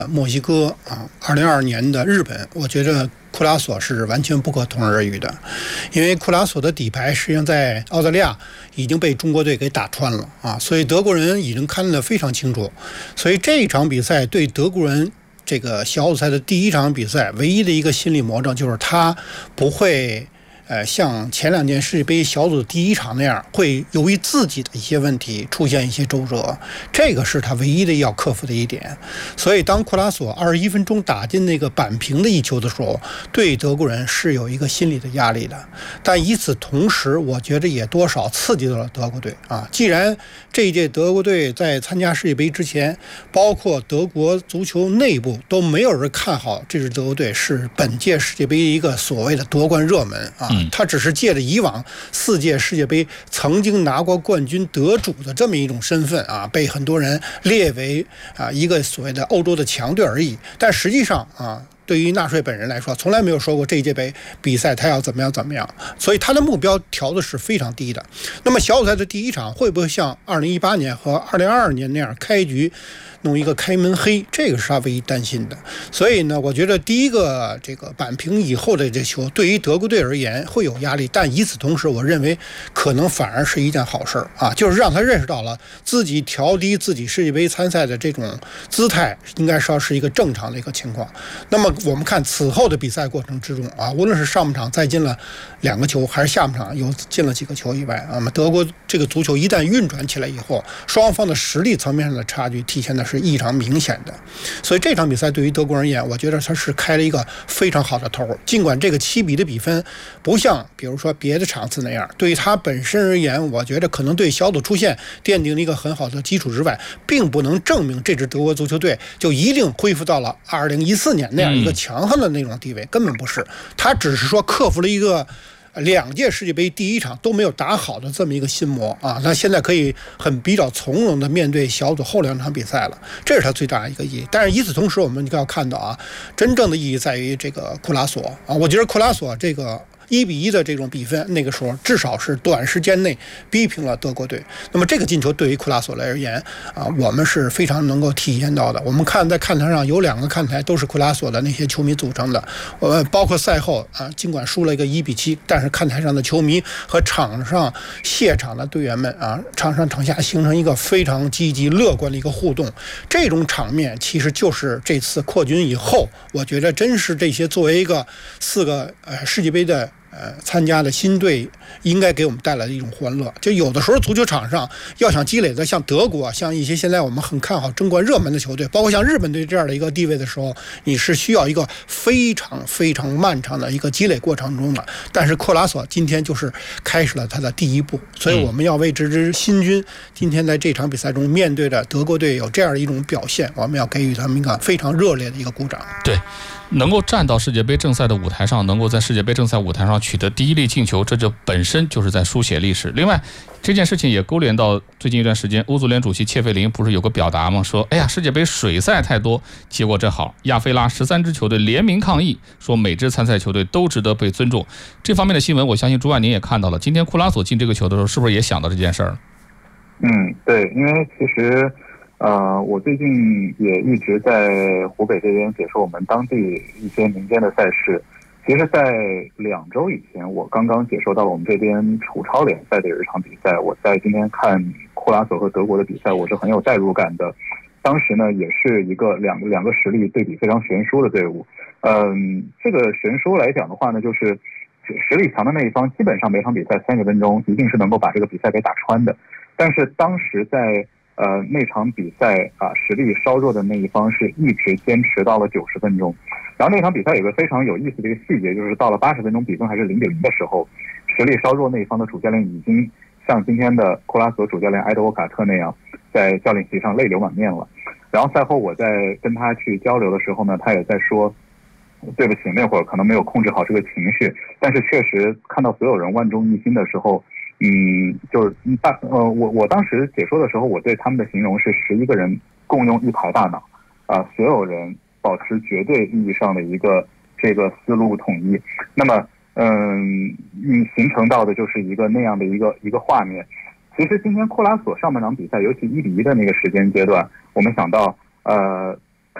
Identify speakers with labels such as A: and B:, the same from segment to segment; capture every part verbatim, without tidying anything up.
A: 墨西哥啊，二零二二年的日本，我觉得库拉索是完全不可同日而语的，因为库拉索的底牌实际上在澳大利亚已经被中国队给打穿了啊，所以德国人已经看得非常清楚，所以这一场比赛对德国人这个小组赛的第一场比赛，唯一的一个心理魔怔就是他不会。呃，像前两年世界杯小组第一场那样，会由于自己的一些问题出现一些周折，这个是他唯一的要克服的一点。所以，当库拉索二十一分钟打进那个扳平的一球的时候，对德国人是有一个心理的压力的。但与此同时，我觉得也多少刺激到了德国队啊。既然这一届德国队在参加世界杯之前，包括德国足球内部都没有人看好这支德国队是本届世界杯一个所谓的夺冠热门啊。他只是借着以往四届世界杯曾经拿过冠军得主的这么一种身份啊，被很多人列为啊一个所谓的欧洲的强队而已。但实际上啊，对于纳粹本人来说，从来没有说过这一届杯比赛他要怎么样怎么样，所以他的目标调的是非常低的。那么小组赛的第一场会不会像二零一八年和二零二二年那样开局弄一个开门黑，这个是他唯一担心的。所以呢，我觉得第一个这个扳平以后的这球对于德国队而言会有压力，但与此同时，我认为可能反而是一件好事啊，就是让他认识到了自己调低自己世界杯参赛的这种姿态，应该说是一个正常的一个情况。那么我们看此后的比赛过程之中啊，无论是上半场再进了两个球，还是下半场又进了几个球以外，那么德国这个足球一旦运转起来以后，双方的实力层面上的差距体现的是异常明显的。所以这场比赛对于德国人而言，我觉得他是开了一个非常好的头。尽管这个七比的比分不像比如说别的场次那样，对于他本身而言，我觉得可能对小组出线奠定了一个很好的基础之外，并不能证明这支德国足球队就一定恢复到了二零一四年那样一个强横的那种地位，根本不是。他只是说克服了一个两届世界杯第一场都没有打好的这么一个心魔啊，那现在可以很比较从容的面对小组后两场比赛了，这是他最大的一个意义。但是与此同时，我们要看到啊，真正的意义在于这个库拉索啊，我觉得库拉索这个一比一的这种比分，那个时候至少是短时间内逼平了德国队。那么这个进球对于库拉索来而言啊，我们是非常能够体验到的。我们看在看台上有两个看台都是库拉索的那些球迷组成的，呃，包括赛后啊，尽管输了一个一比七，但是看台上的球迷和场上谢场的队员们啊，场上场下形成一个非常积极乐观的一个互动。这种场面其实就是这次扩军以后，我觉得真是这些作为一个四个呃世界杯的。呃，参加的新队应该给我们带来的一种欢乐。就有的时候足球场上要想积累的，像德国，像一些现在我们很看好争冠热门的球队，包括像日本队这样的一个地位的时候，你是需要一个非常非常漫长的一个积累过程中的。但是库拉索今天就是开始了他的第一步，所以我们要为这支新军今天在这场比赛中面对着德国队有这样的一种表现，我们要给予他们一个非常热烈的一个鼓掌。
B: 对。能够站到世界杯正赛的舞台上，能够在世界杯正赛舞台上取得第一粒进球，这就本身就是在书写历史。另外，这件事情也勾连到最近一段时间，欧足联主席切费林不是有个表达吗？说，哎呀，世界杯水赛太多，结果正好，亚非拉十三支球队联名抗议，说每支参赛球队都值得被尊重。这方面的新闻，我相信朱万您也看到了。今天库拉索进这个球的时候，是不是也想到这件事儿？
C: 嗯，对，因为其实。呃，我最近也一直在湖北这边解说我们当地一些民间的赛事。其实，在两周以前，我刚刚解说到了我们这边楚超联赛的有一场比赛。我在今天看库拉索和德国的比赛，我是很有代入感的。当时呢，也是一个两个两个实力对比非常悬殊的队伍。嗯，这个悬殊来讲的话呢，就是实力强的那一方，基本上每场比赛三十分钟一定是能够把这个比赛给打穿的。但是当时在呃，那场比赛啊，实力稍弱的那一方是一直坚持到了九十分钟。然后那场比赛有个非常有意思的一个细节，就是到了八十分钟比分还是零比零的时候，实力稍弱那一方的主教练已经像今天的库拉索主教练埃德沃卡特那样，在教练席上泪流满面了。然后赛后我在跟他去交流的时候呢，他也在说，对不起，那会儿可能没有控制好这个情绪，但是确实看到所有人万众一心的时候。嗯，就是大呃，我我当时解说的时候，我对他们的形容是十一个人共用一台大脑，啊、呃，所有人保持绝对意义上的一个这个思路统一。那么，嗯，你形成到的就是一个那样的一个一个画面。其实今天库拉索上半场比赛，尤其一比一的那个时间阶段，我们想到，呃，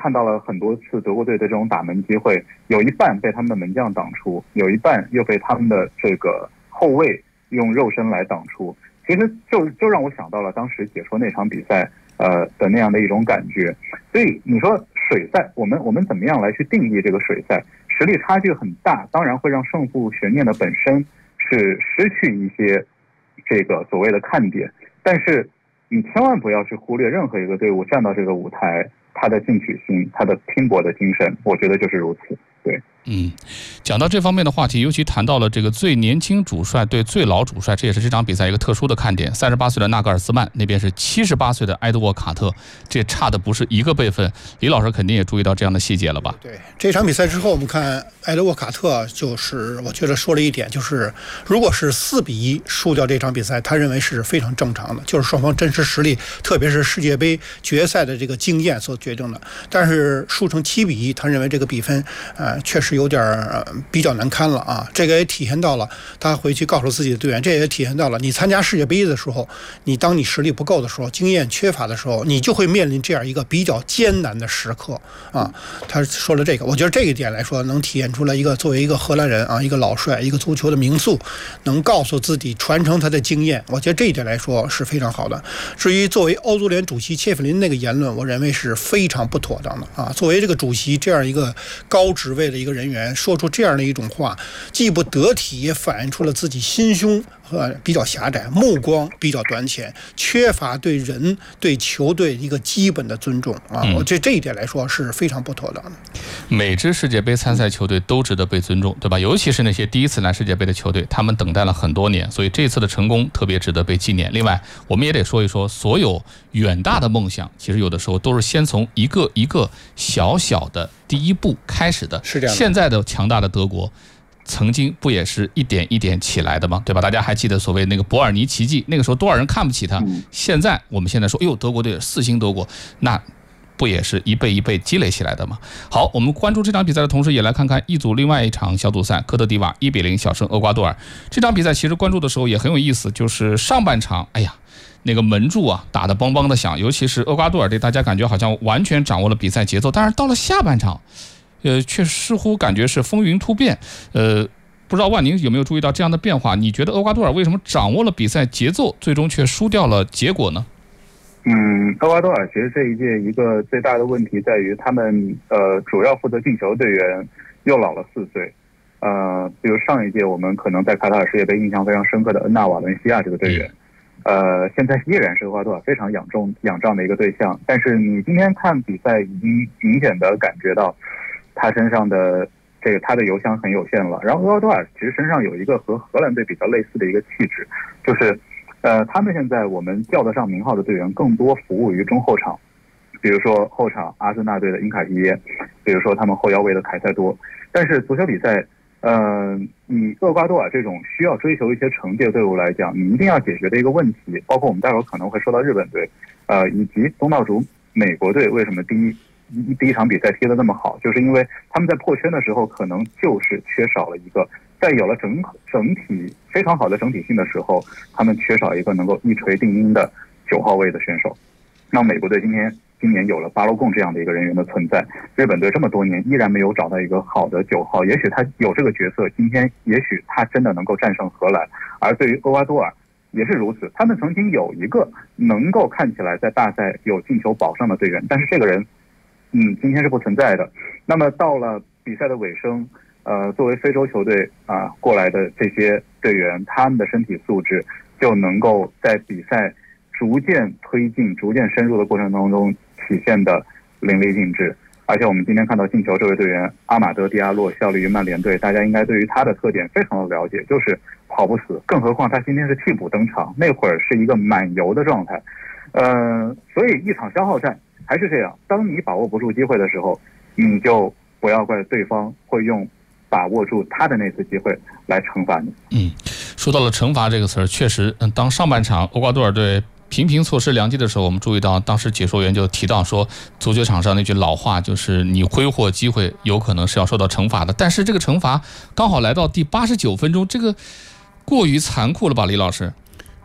C: 看到了很多次德国队的这种打门机会，有一半被他们的门将挡出，有一半又被他们的这个后卫用肉身来挡出。其实就就让我想到了当时解说那场比赛呃的那样的一种感觉。所以你说水赛，我们我们怎么样来去定义这个水赛？实力差距很大，当然会让胜负悬念的本身是失去一些这个所谓的看点，但是你千万不要去忽略任何一个队伍站到这个舞台，他的进取心，他的拼搏的精神，我觉得就是如此。对，
B: 嗯，讲到这方面的话题，尤其谈到了这个最年轻主帅对最老主帅，这也是这场比赛一个特殊的看点。三十八岁的纳格尔斯曼，那边是七十八岁的埃德沃卡特，这差的不是一个辈分。李老师肯定也注意到这样的细节了吧？
A: 对，这场比赛之后，我们看埃德沃卡特，就是我觉得说了一点，就是如果是四比一输掉这场比赛，他认为是非常正常的，就是双方真实实力，特别是世界杯决赛的这个经验所决定的。但是输成七比一，他认为这个比分，呃。确实有点、呃、比较难堪了啊！这个也体现到了他回去告诉自己的队员，这也体现到了你参加世界杯的时候，你当你实力不够的时候，经验缺乏的时候，你就会面临这样一个比较艰难的时刻啊！他说了这个，我觉得这一点来说，能体现出来一个作为一个荷兰人啊，一个老帅，一个足球的名宿，能告诉自己传承他的经验，我觉得这一点来说是非常好的。至于作为欧足联主席切弗林那个言论，我认为是非常不妥当的啊！作为这个主席这样一个高职位的一个人员说出这样的一种话，既不得体，也反映出了自己心胸呃比较狭窄，目光比较短浅，缺乏对人对球队一个基本的尊重啊！我这这一点来说是非常不妥当的。
B: 每支世界杯参赛球队都值得被尊重，对吧？尤其是那些第一次来世界杯的球队，他们等待了很多年，所以这次的成功特别值得被纪念。另外，我们也得说一说，所有远大的梦想，其实有的时候都是先从一个一个小小的第一步开始的。
A: 是这样的。
B: 现在的强大的德国，曾经不也是一点一点起来的吗？对吧？大家还记得所谓那个伯尔尼奇迹，那个时候多少人看不起他？现在我们现在说，哎呦，德国队四星德国，那不也是一倍一倍积累起来的吗？好，我们关注这场比赛的同时，也来看看一组另外一场小组赛，科特迪瓦一比零小胜厄瓜多尔。这场比赛其实关注的时候也很有意思，就是上半场，哎呀，那个门柱啊打得梆梆的响，尤其是厄瓜多尔队，大家感觉好像完全掌握了比赛节奏，但是到了下半场，呃，却似乎感觉是风云突变。呃，不知道万宁有没有注意到这样的变化？你觉得厄瓜多尔为什么掌握了比赛节奏，最终却输掉了结果呢？
C: 嗯，厄瓜多尔其实这一届一个最大的问题在于，他们呃主要负责进球队员又老了四岁。呃，比如上一届我们可能在卡塔尔世界杯印象非常深刻的恩纳瓦伦西亚这个队员，呃，现在依然是厄瓜多尔非常仰重仰仗的一个对象。但是你今天看比赛，已经明显的感觉到他身上的这个他的油箱很有限了。然后厄瓜多尔其实身上有一个和荷兰队比较类似的一个气质，就是呃，他们现在我们叫得上名号的队员更多服务于中后场，比如说后场阿森纳队的因卡皮耶，比如说他们后腰位的凯塞多。但是足球比赛，呃，以厄瓜多尔这种需要追求一些成绩的队伍来讲，你一定要解决的一个问题，包括我们待会儿可能会说到日本队，呃，以及东道主美国队为什么第一第一场比赛踢得那么好，就是因为他们在破圈的时候可能就是缺少了一个。在有了整整体非常好的整体性的时候，他们缺少一个能够一锤定音的九号位的选手。那美国队今天今年有了巴洛贡这样的一个人员的存在，日本队这么多年依然没有找到一个好的九号，也许他有这个角色，今天也许他真的能够战胜荷兰。而对于厄瓜多尔也是如此，他们曾经有一个能够看起来在大赛有进球保障的队员，但是这个人，嗯，今天是不存在的。那么到了比赛的尾声。呃，作为非洲球队啊、呃、过来的这些队员，他们的身体素质就能够在比赛逐渐推进、逐渐深入的过程当中体现的淋漓尽致。而且我们今天看到进球这位队员阿马德·迪亚洛效力于曼联队，大家应该对于他的特点非常的了解，就是跑不死。更何况他今天是替补登场，那会儿是一个满油的状态。呃，所以一场消耗战还是这样，当你把握不住机会的时候，你就不要怪对方会用把握住他的那次机会来惩罚你。
B: 嗯，说到了惩罚这个词儿，确实，嗯，当上半场厄瓜多尔队频频错失良机的时候，我们注意到当时解说员就提到说，足球场上那句老话就是你挥霍机会有可能是要受到惩罚的。但是这个惩罚刚好来到第八十九分钟，这个过于残酷了吧，李老师？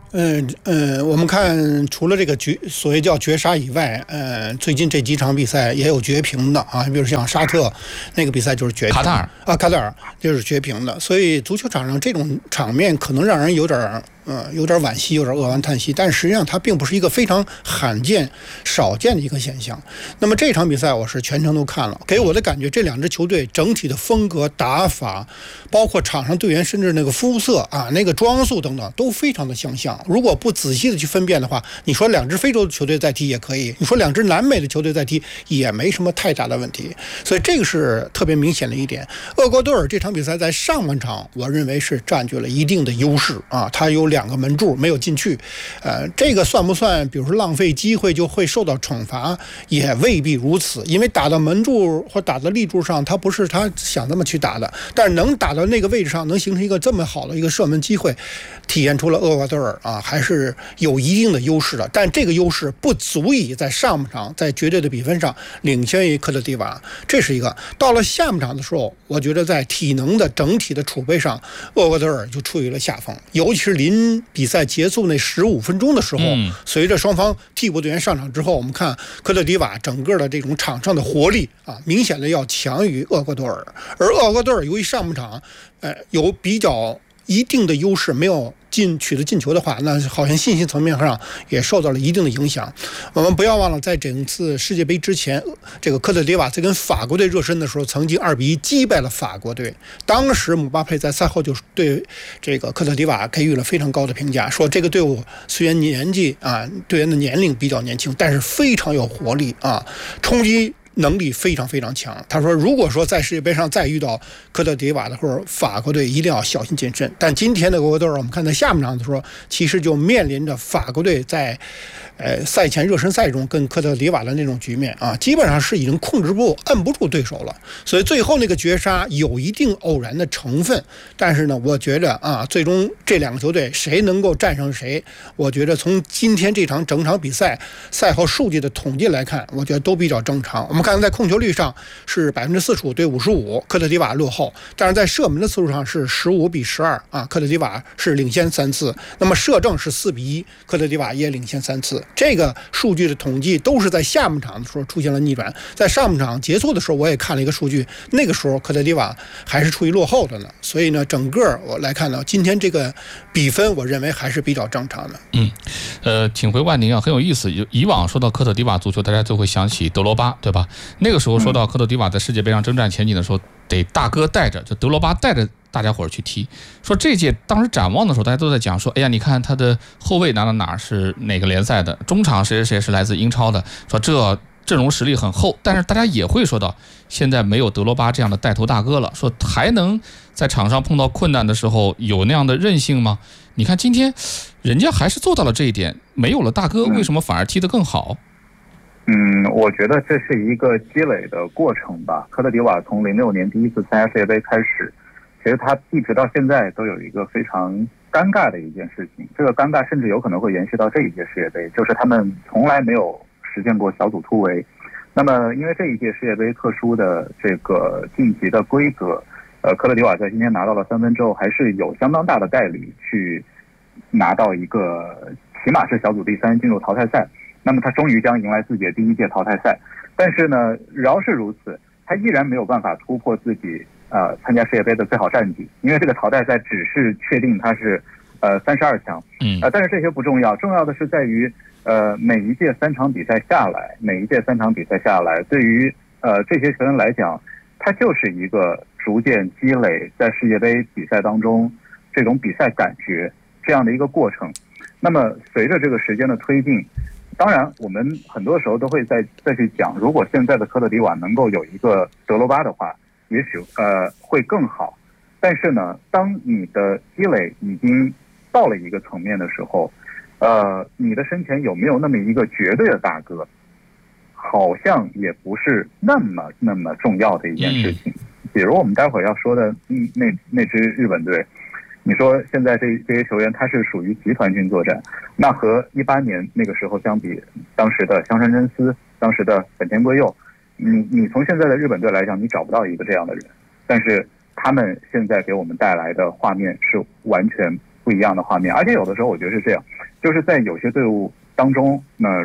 A: 嗯呃，我们看除了这个绝所谓叫绝杀以外，呃，最近这几场比赛也有绝平的啊，比如像沙特那个比赛就是绝平，
B: 卡塔尔
A: 啊，卡塔尔就是绝平的，所以足球场上这种场面可能让人有点呃有点惋惜，有点扼腕叹息，但实际上它并不是一个非常罕见、少见的一个现象。那么这场比赛我是全程都看了，给我的感觉这两支球队整体的风格、打法，包括场上队员甚至那个肤色啊、那个装束等等，都非常的相像。如果不仔细的去分辨的话，你说两支非洲的球队在踢也可以，你说两支南美的球队在踢也没什么太大的问题。所以这个是特别明显的一点。厄瓜多尔这场比赛在上半场，我认为是占据了一定的优势啊，他有两个门柱没有进去，呃，这个算不算，比如说浪费机会就会受到惩罚，也未必如此，因为打到门柱或打到立柱上，他不是他想那么去打的，但是能打到那个位置上，能形成一个这么好的一个射门机会，体现出了厄瓜多尔啊还是有一定的优势的，但这个优势不足以在上半场在绝对的比分上领先于科特迪瓦，这是一个。到了下半场的时候，我觉得在体能的整体的储备上，厄瓜多尔就处于了下风，尤其是临比赛结束那十五分钟的时候，
B: 嗯、
A: 随着双方替补队员上场之后，我们看科特迪瓦整个的这种场上的活力啊，明显的要强于厄瓜多尔，而厄瓜多尔由于上半场呃有比较一定的优势，没有进取得进球的话，那好像信心层面上也受到了一定的影响。我们不要忘了，在整次世界杯之前，这个科特迪瓦在跟法国队热身的时候，曾经二比一击败了法国队。当时姆巴佩在赛后就对这个科特迪瓦给予了非常高的评价，说这个队伍虽然年纪啊，队员的年龄比较年轻，但是非常有活力啊，冲击能力非常非常强。他说，如果说在世界杯上再遇到科特迪瓦的或者法国队，一定要小心谨慎。但今天的厄瓜多尔，我们看在下半场的时候，其实就面临着法国队在呃赛前热身赛中跟科特迪瓦的那种局面啊，基本上是已经控制不摁不住对手了。所以最后那个绝杀有一定偶然的成分，但是呢，我觉得啊，最终这两个球队谁能够战胜谁，我觉得从今天这场整场比赛赛后数据的统计来看，我觉得都比较正常。我们看在控球率上是百分之四十五对五十五，科特迪瓦落后，但是在射门的次数上是十五比十二啊，科特迪瓦是领先三次。那么射正是四比一，科特迪瓦也领先三次。这个数据的统计都是在下半场的时候出现了逆转，在上半场结束的时候，我也看了一个数据，那个时候科特迪瓦还是处于落后的呢。所以呢，整个我来看到今天这个比分，我认为还是比较正常的。
B: 嗯，呃，请回万宁啊，很有意思。以往说到科特迪瓦足球，大家就会想起德罗巴，对吧？那个时候说到科特迪瓦在世界杯上征战前景的时候，得大哥带着，就德罗巴带着大家伙去踢。说这届当时展望的时候，大家都在讲说，哎呀，你看他的后卫哪哪哪是哪个联赛的，中场谁谁谁是来自英超的，说这阵容实力很厚。但是大家也会说到，现在没有德罗巴这样的带头大哥了，说还能在场上碰到困难的时候有那样的韧性吗？你看今天人家还是做到了这一点，没有了大哥，为什么反而踢得更好？
C: 嗯，我觉得这是一个积累的过程吧。科特迪瓦从零六年第一次参加世界杯开始，其实他一直到现在都有一个非常尴尬的一件事情，这个尴尬甚至有可能会延续到这一届世界杯，就是他们从来没有实现过小组突围。那么因为这一届世界杯特殊的这个晋级的规则，呃，科特迪瓦在今天拿到了三分之后，还是有相当大的概率去拿到一个起码是小组第三进入淘汰赛。那么他终于将迎来自己的第一届淘汰赛，但是呢，饶是如此，他依然没有办法突破自己呃参加世界杯的最好战绩，因为这个淘汰赛只是确定他是呃三十二强，
B: 嗯，
C: 呃，但是这些不重要，重要的是在于呃每一届三场比赛下来，每一届三场比赛下来，对于呃这些球员来讲，他就是一个逐渐积累在世界杯比赛当中这种比赛感觉这样的一个过程。那么随着这个时间的推进。当然，我们很多时候都会再再去讲，如果现在的科特迪瓦能够有一个德罗巴的话，也许呃会更好。但是呢，当你的积累已经到了一个层面的时候，呃，你的身前有没有那么一个绝对的大哥，好像也不是那么那么重要的一件事情。比如我们待会儿要说的嗯那那支日本队。你说现在这这些球员他是属于集团军作战，那和一八年那个时候相比，当时的香山真司，当时的本田圭佑，你你从现在的日本队来讲，你找不到一个这样的人，但是他们现在给我们带来的画面是完全不一样的画面，而且有的时候我觉得是这样， 就是在有些队伍当中，那